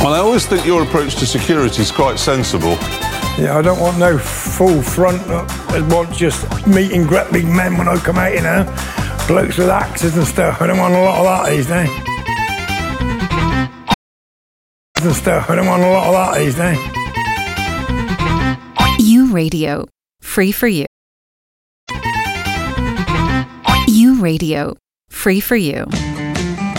Well, I always think your approach to security is quite sensible. Yeah, I don't want no full front. I want just meeting grappling men when I come out, you know. Blokes with axes and stuff. I don't want a lot of that these days. I don't want a lot of that these days. U Radio. Free for you. U Radio. Free for you.